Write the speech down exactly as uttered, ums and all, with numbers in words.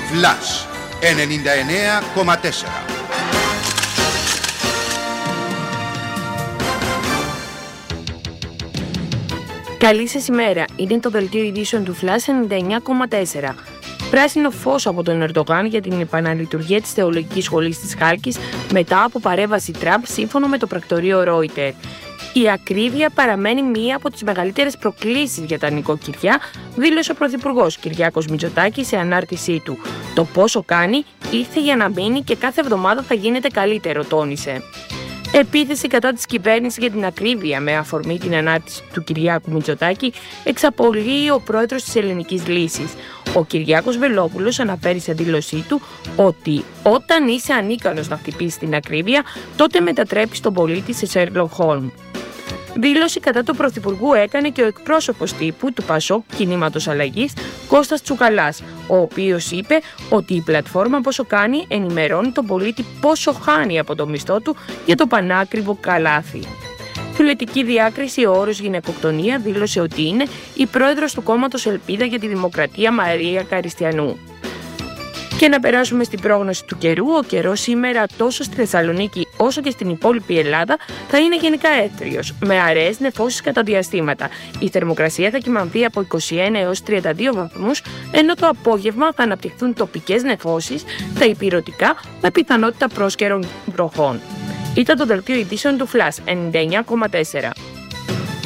Flash ενενήντα εννέα κόμμα τέσσερα. Καλή σας ημέρα. Είναι το δελτίο ειδήσεων του Flash ενενήντα εννέα κόμμα τέσσερα. Πράσινο φως από τον Ερντογάν για την επαναλειτουργία της θεολογικής σχολής της Χάλκης μετά από παρέμβαση Τραμπ, σύμφωνο με το πρακτορείο Reuters. Η ακρίβεια παραμένει μία από τις μεγαλύτερες προκλήσεις για τα νοικοκυριά, δήλωσε ο Πρωθυπουργός Κυριάκος Μητσοτάκης σε ανάρτησή του. Το πόσο κάνει ήρθε για να μείνει και κάθε εβδομάδα θα γίνεται καλύτερο, τόνισε. Επίθεση κατά της κυβέρνησης για την ακρίβεια με αφορμή την ανάρτηση του Κυριάκου Μητσοτάκη εξαπολύει ο πρόεδρος της Ελληνικής Λύσης. Ο Κυριάκος Βελόπουλος αναφέρει σε δήλωσή του ότι όταν είσαι ανίκανος να χτυπήσεις την ακρίβεια, τότε μετατρέπεις τον πολίτη σε Sherlock Holmes. Δήλωση κατά του Πρωθυπουργού έκανε και ο εκπρόσωπος τύπου του Πασόκ Κινήματος Αλλαγής, Κώστας Τσουκαλάς, ο οποίος είπε ότι η πλατφόρμα πόσο κάνει ενημερώνει τον πολίτη πόσο χάνει από το μισθό του για το πανάκριβο καλάθι. Φιλετική διάκριση, ο όρος γυναικοκτονία, δήλωσε ότι είναι η πρόεδρος του κόμματος Ελπίδα για τη Δημοκρατία Μαρία Καριστιανού. Και να περάσουμε στην πρόγνωση του καιρού. Ο καιρός σήμερα τόσο στη Θεσσαλονίκη όσο και στην υπόλοιπη Ελλάδα θα είναι γενικά έθριος, με αραιές νεφώσεις κατά διαστήματα. Η θερμοκρασία θα κυμανθεί από είκοσι ένα έως τριάντα δύο βαθμούς, ενώ το απόγευμα θα αναπτυχθούν τοπικές νεφώσεις στα ηπειρωτικά με πιθανότητα πρόσκαιρων βροχών. Ήταν το δελτίο ειδήσεων του Flash ενενήντα εννέα κόμμα τέσσερα.